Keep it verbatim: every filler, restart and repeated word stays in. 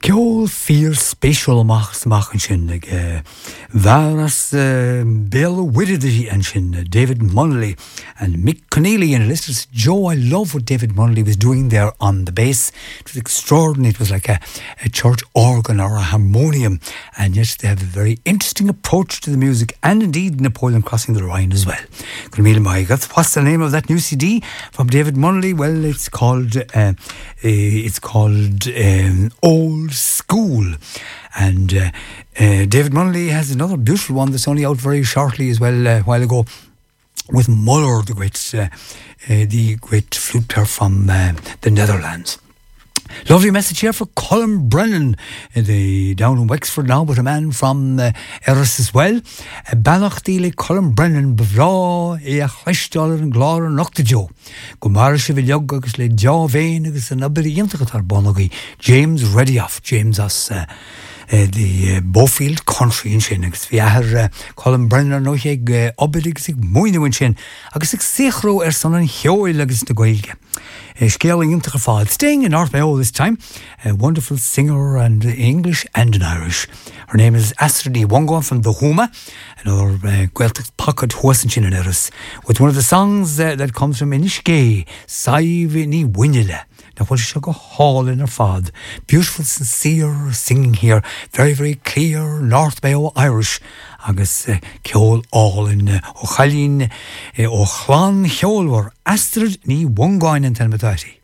Ceol fíor spéisiúil amach samach an sin ag bhealras Bill Whittidy and sin David Munnelly and Mick Connelly and listeners. Joe, I love what David Munnelly was doing there on the bass. It was extraordinary. It was like a, a church organ or a harmonium, and yet they have a very interesting approach to the music, and indeed Napoleon Crossing the Rhine as well. What's the name of that new C D from David Munnelly? Well, it's called uh, uh, it's called um, Old School, and uh, uh, David Munnelly has another beautiful one that's only out very shortly as well, uh, a while ago, with Muller, the great uh, uh, the great flute player from uh, the Netherlands. Lovely message here for Colin Brennan, uh, the down in Wexford now, but a man from uh, Erris as well. Uh, Banach díle Colin Brennan bevra e a chleistal an glár an nachta jo. Gomara se viljog agus le ja vein agus an abri intagat ar bonagi. James Redioff, James as uh, uh, the uh, Beaufield Country in sin agus vi ahar uh, Colin Brennan no ag uh, obidig sig moine in sin agus ag sechro er son an hioil agus na goilge. Uh, scaling into the fall, staying in North Bay all this time, a wonderful singer and English and in Irish. Her name is Astrid Wongo from the Huma, another uh, Gaeltacht pocket horse in Chinnaneris, with one of the songs uh, that comes from Inishke, Saive ni Winile. Now, what she go hall in her fad. Beautiful, sincere singing here, very, very clear North Bay Irish. Agus uh, ceol all in uh, O'Chalín, uh, O'Chlan Cheolwar, Astrid ni Wongoin and Telmatati.